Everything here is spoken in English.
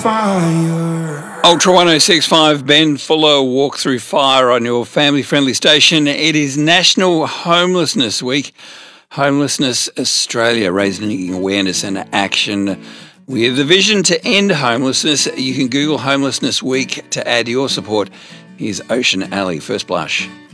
fire. Ultra 1065, Ben Fuller, Walk Through Fire on your family-friendly station. It is National Homelessness Week. Homelessness Australia, raising awareness and action with the vision to end homelessness. You can Google Homelessness Week to add your support. Here's Ocean Alley, First Blush.